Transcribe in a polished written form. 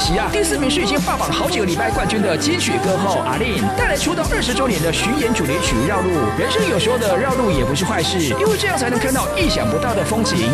惜啊，第4名是已经霸榜好几个礼拜冠军的金曲歌后阿令，带来出道20周年的巡演主题曲《绕路》。人生有时候的绕路也不是坏事，因为这样才能看到意想不到的风景。